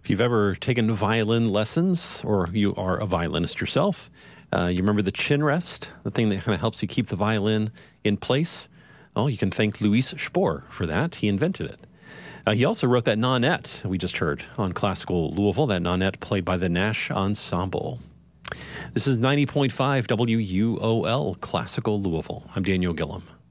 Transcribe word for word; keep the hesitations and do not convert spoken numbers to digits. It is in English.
If you've ever taken violin lessons or you are a violinist yourself, uh, you remember the chin rest, the thing that kind of helps you keep the violin in place? Oh, you can thank Louis Spohr for that. He invented it. Uh, he also wrote that nonet we just heard on Classical Louisville, that nonet played by the Nash Ensemble. This is ninety point five W U O L, Classical Louisville. I'm Daniel Gillum.